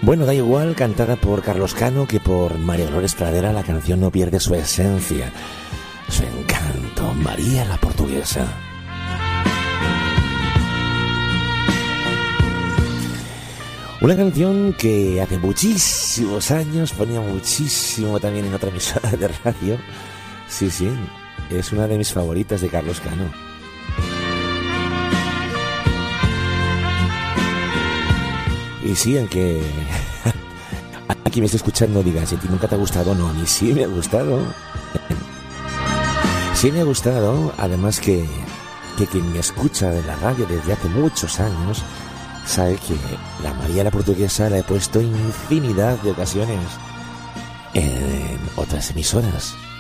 Bueno, da igual cantada por Carlos Cano que por María Dolores Pradera, la canción no pierde su esencia, su encanto. María la Portuguesa. Una canción que hace muchísimos años ponía muchísimo también en otra emisora de radio. Sí, sí, es una de mis favoritas de Carlos Cano. Y sí, aunque aquí me está escuchando digas, si a ti nunca te ha gustado, no, a mí sí me ha gustado. Sí me ha gustado, además que quien me escucha de la radio desde hace muchos años sabe que la María la Portuguesa la he puesto infinidad de ocasiones en otras emisoras.